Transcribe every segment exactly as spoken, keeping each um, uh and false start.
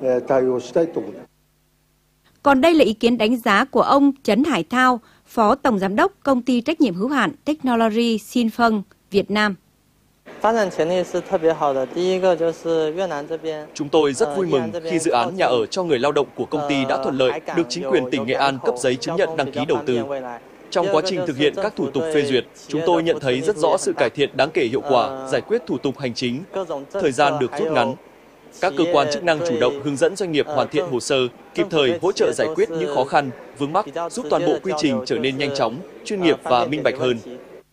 Còn đây là ý kiến đánh giá của ông Trấn Hải Thao, Phó Tổng Giám đốc Công ty Trách nhiệm hữu hạn Technology Sinfeng Việt Nam. Chúng tôi rất vui mừng khi dự án nhà ở cho người lao động của công ty đã thuận lợi được chính quyền tỉnh Nghệ An cấp giấy chứng nhận đăng ký đầu tư. Trong quá trình thực hiện các thủ tục phê duyệt, chúng tôi nhận thấy rất rõ sự cải thiện đáng kể hiệu quả, giải quyết thủ tục hành chính, thời gian được rút ngắn. Các cơ quan chức năng chủ động hướng dẫn doanh nghiệp hoàn thiện hồ sơ, kịp thời hỗ trợ giải quyết những khó khăn, vướng mắc, giúp toàn bộ quy trình trở nên nhanh chóng, chuyên nghiệp và minh bạch hơn.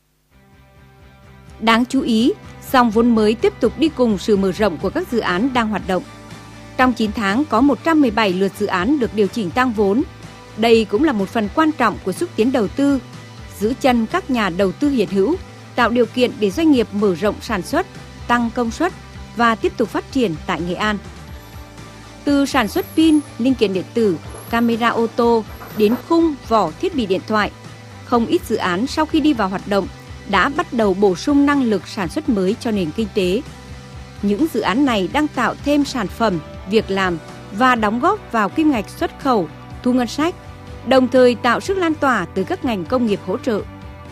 Đáng chú ý, dòng vốn mới tiếp tục đi cùng sự mở rộng của các dự án đang hoạt động. Trong chín tháng có một trăm mười bảy lượt dự án được điều chỉnh tăng vốn. Đây cũng là một phần quan trọng của xúc tiến đầu tư, giữ chân các nhà đầu tư hiện hữu, tạo điều kiện để doanh nghiệp mở rộng sản xuất, tăng công suất và tiếp tục phát triển tại Nghệ An. Từ sản xuất pin, linh kiện điện tử, camera ô tô đến khung, vỏ thiết bị điện thoại, không ít dự án sau khi đi vào hoạt động đã bắt đầu bổ sung năng lực sản xuất mới cho nền kinh tế. Những dự án này đang tạo thêm sản phẩm, việc làm và đóng góp vào kim ngạch xuất khẩu, thu ngân sách, đồng thời tạo sức lan tỏa từ các ngành công nghiệp hỗ trợ.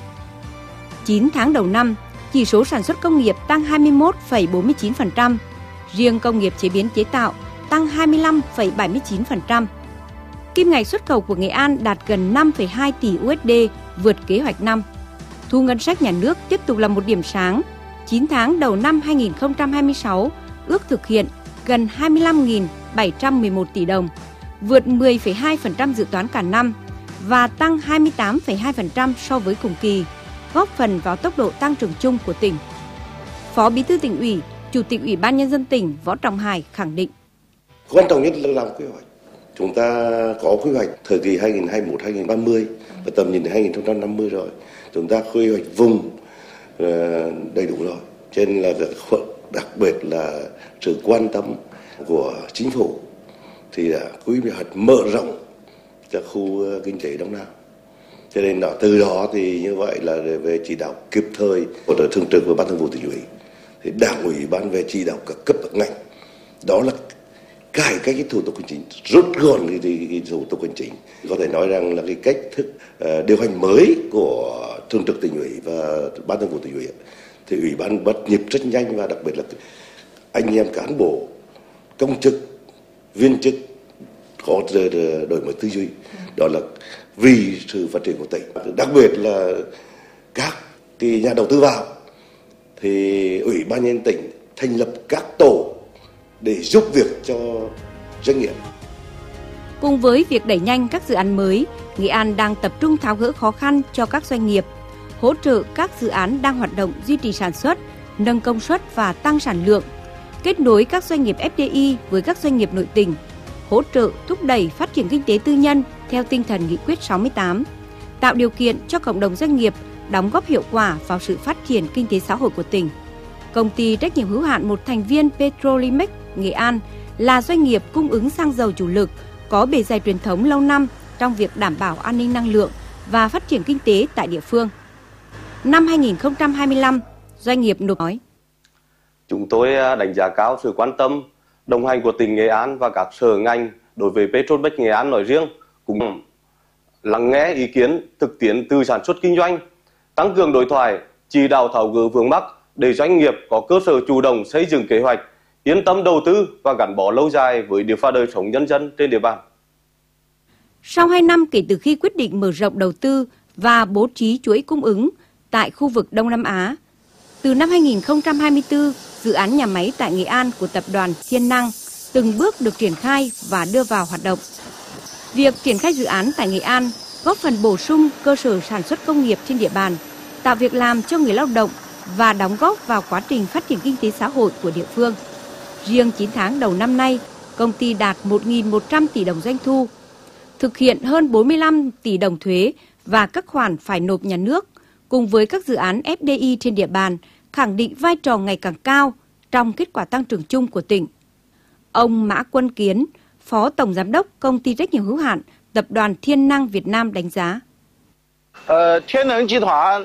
chín tháng đầu năm, chỉ số sản xuất công nghiệp tăng hai mươi mốt phẩy bốn mươi chín phần trăm, riêng công nghiệp chế biến chế tạo tăng hai mươi lăm phẩy bảy mươi chín phần trăm. Kim ngạch xuất khẩu của Nghệ An đạt gần năm phẩy hai tỷ đô la, vượt kế hoạch năm. Thu ngân sách nhà nước tiếp tục là một điểm sáng. chín tháng đầu năm hai nghìn không trăm hai mươi sáu ước thực hiện gần hai mươi lăm nghìn bảy trăm mười một tỷ đồng, vượt mười phẩy hai phần trăm dự toán cả năm và tăng hai mươi tám phẩy hai phần trăm so với cùng kỳ, góp phần vào tốc độ tăng trưởng chung của tỉnh. Phó Bí thư Tỉnh ủy, Chủ tịch Ủy ban Nhân dân tỉnh Võ Trọng Hải khẳng định. Quan trọng nhất là làm quy hoạch. Chúng ta có quy hoạch thời kỳ hai nghìn không trăm hai mươi mốt đến hai nghìn không trăm ba mươi và tầm nhìn đến hai nghìn không trăm năm mươi rồi. Chúng ta quy hoạch vùng đầy đủ rồi. Cho nên là đặc biệt là sự quan tâm của chính phủ thì là quy hoạch mở rộng cho khu kinh tế Đông Nam. Cho nên đó, từ đó thì như vậy là về chỉ đạo kịp thời của thường trực và ban thường vụ tỉnh ủy, thì đảng ủy ban về chỉ đạo các cấp các ngành, đó là cải cách cái thủ tục hành chính, rút gọn cái, cái, cái thủ tục hành chính. Có thể nói rằng là cái cách thức uh, điều hành mới của thường trực tỉnh ủy và ban thường vụ tỉnh ủy thì ủy ban bắt nhịp rất nhanh, và đặc biệt là anh em cán bộ công chức viên chức có đổi mới tư duy, đó là vì sự phát triển của tỉnh. Đặc biệt là các cái nhà đầu tư vào thì ủy ban nhân dân tỉnh thành lập các tổ để giúp việc cho doanh nghiệp. Cùng với việc đẩy nhanh các dự án mới, Nghệ An đang tập trung tháo gỡ khó khăn cho các doanh nghiệp, hỗ trợ các dự án đang hoạt động duy trì sản xuất, nâng công suất và tăng sản lượng, kết nối các doanh nghiệp ép đê i với các doanh nghiệp nội tỉnh, hỗ trợ thúc đẩy phát triển kinh tế tư nhân theo tinh thần nghị quyết sáu mươi tám, tạo điều kiện cho cộng đồng doanh nghiệp đóng góp hiệu quả vào sự phát triển kinh tế xã hội của tỉnh. Công ty trách nhiệm hữu hạn một thành viên Petrolimex Nghệ An là doanh nghiệp cung ứng xăng dầu chủ lực, có bề dày truyền thống lâu năm trong việc đảm bảo an ninh năng lượng và phát triển kinh tế tại địa phương. Năm hai nghìn không trăm hai mươi lăm, doanh nghiệp nộp nói. Chúng tôi đánh giá cao sự quan tâm, đồng hành của tỉnh Nghệ An và các sở ngành đối với Petrolimex Nghệ An nói riêng, cũng lắng nghe ý kiến thực tiễn từ sản xuất kinh doanh, tăng cường đối thoại, chỉ đạo tháo gỡ vướng mắc để doanh nghiệp có cơ sở chủ động xây dựng kế hoạch, yên tâm đầu tư và gắn bó lâu dài với điều phá đời sống nhân dân trên địa bàn. Sau hai năm kể từ khi quyết định mở rộng đầu tư và bố trí chuỗi cung ứng tại khu vực Đông Nam Á, từ năm hai nghìn không trăm hai mươi tư, dự án nhà máy tại Nghệ An của tập đoàn Thiên Năng từng bước được triển khai và đưa vào hoạt động. Việc triển khai dự án tại Nghệ An góp phần bổ sung cơ sở sản xuất công nghiệp trên địa bàn, tạo việc làm cho người lao động và đóng góp vào quá trình phát triển kinh tế xã hội của địa phương. Riêng chín tháng đầu năm nay, công ty đạt một nghìn một trăm tỷ đồng doanh thu, thực hiện hơn bốn mươi lăm tỷ đồng thuế và các khoản phải nộp nhà nước, cùng với các dự án ép đê i trên địa bàn, khẳng định vai trò ngày càng cao trong kết quả tăng trưởng chung của tỉnh. Ông Mã Quân Kiến, Phó Tổng Giám đốc Công ty trách nhiệm hữu hạn Tập đoàn Thiên Năng Việt Nam đánh giá. Ờ, Thiên Năng集đoàn